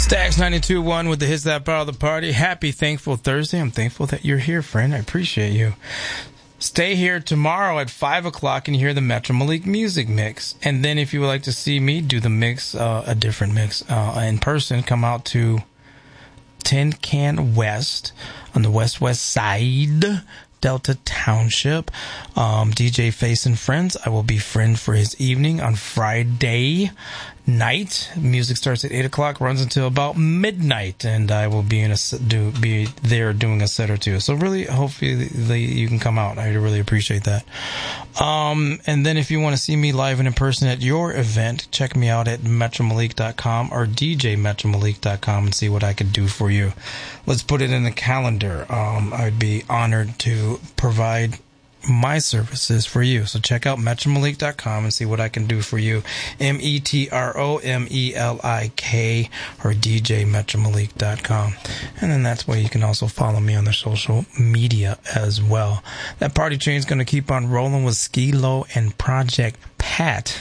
Stax 92.1 with the hits that power the party. Happy Thankful Thursday. I'm thankful that you're here, friend. I appreciate you. Stay here tomorrow at 5 o'clock and hear the Metro Malik Music Mix. And then if you would like to see me do the mix, a different mix in person, come out to Tin Can West on the west side, Delta Township. DJ Face and Friends. I will be friend for his evening on Friday night. Music starts at 8 o'clock, runs until about midnight, and I will be be there doing a set or two. So really, hopefully you can come out. I really appreciate that. And then if you want to see me live and in person at your event, check me out at metromalik.com or djmetromalik.com and see what I could do for you. Let's put it in the calendar. I'd be honored to provide my services for you. So check out metromalik.com and see what I can do for you. METROMELIK or djmetromalik.com. And then that's where you can also follow me on the social media as well. That party train's going to keep on rolling with Skee-Lo and Project Pat.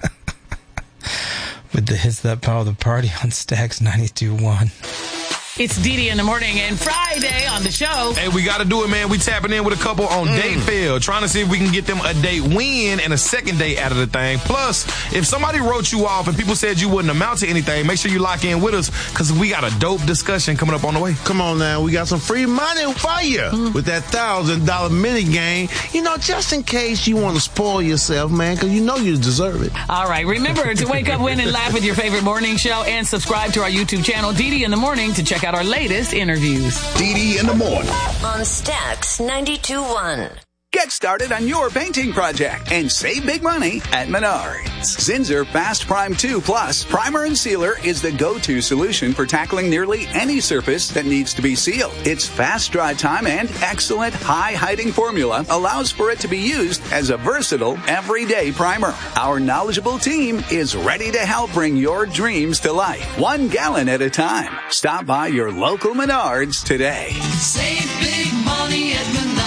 With the hits that power the party on Stax 92.1. It's Dee in the morning and Friday on the show. Hey, we got to do it, man. We tapping in with a couple on Dateville, trying to see if we can get them a date win and a second date out of the thing. Plus, if somebody wrote you off and people said you wouldn't amount to anything, make sure you lock in with us because we got a dope discussion coming up on the way. Come on now. We got some free money for you with that $1,000 mini game. You know, just in case you want to spoil yourself, man, because you know you deserve it. All right. Remember to wake up, win, and laugh with your favorite morning show and subscribe to our YouTube channel, Dee in the Morning, to check out our latest interviews. Dee in the Morning on Stax 92.1. Get started on your painting project and save big money at Menards. Zinsser Fast Prime 2 Plus Primer and Sealer is the go-to solution for tackling nearly any surface that needs to be sealed. Its fast dry time and excellent high-hiding formula allows for it to be used as a versatile, everyday primer. Our knowledgeable team is ready to help bring your dreams to life, 1 gallon at a time. Stop by your local Menards today. Save big money at Menards.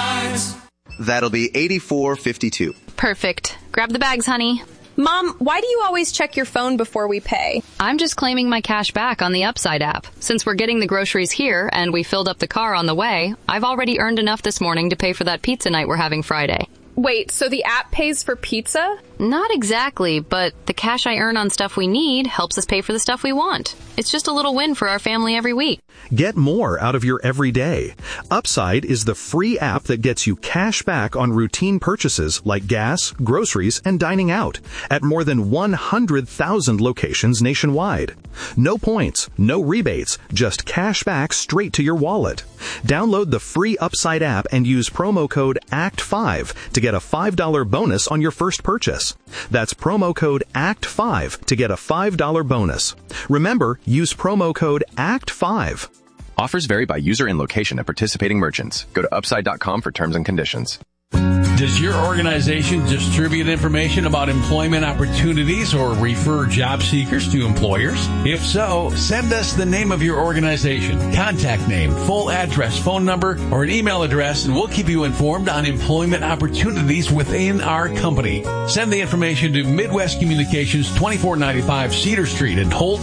That'll be $84.52. Perfect. Grab the bags, honey. Mom, why do you always check your phone before we pay? I'm just claiming my cash back on the Upside app. Since we're getting the groceries here and we filled up the car on the way, I've already earned enough this morning to pay for that pizza night we're having Friday. Wait, so the app pays for pizza? Not exactly, but the cash I earn on stuff we need helps us pay for the stuff we want. It's just a little win for our family every week. Get more out of your everyday. Upside is the free app that gets you cash back on routine purchases like gas, groceries, and dining out at more than 100,000 locations nationwide. No points, no rebates, just cash back straight to your wallet. Download the free Upside app and use promo code ACT5 to get a $5 bonus on your first purchase. That's promo code ACT5 to get a $5 bonus. Remember, use promo code ACT5. Offers vary by user and location at participating merchants. Go to upside.com for terms and conditions. Does your organization distribute information about employment opportunities or refer job seekers to employers? If so, send us the name of your organization, contact name, full address, phone number, or an email address, and we'll keep you informed on employment opportunities within our company. Send the information to Midwest Communications, 2495 Cedar Street in Holt,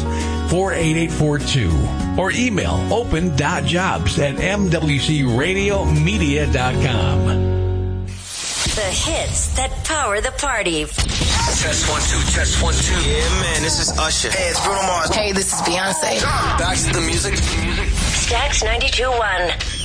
48842. Or email open.jobs@mwcradiomedia.com. The hits that power the party. Test 1 2, test 1 2. Yeah, man, this is Usher. Hey, it's Bruno Mars. Hey, this is Beyonce. Back to the music. Stax 92.1.